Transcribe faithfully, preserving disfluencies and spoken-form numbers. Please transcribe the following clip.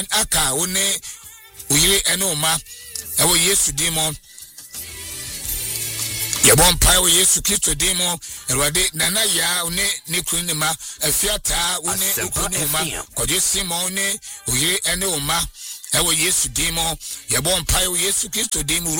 aka one oyire ene oma ewo Yesu dimo yebon pai wo Yesu Kristo dimo erwade nana ya one ne kunima afiata one okunima koje Simon ne oyire ene oma ewo Yesu dimo yebon pai wo Yesu Kristo dimo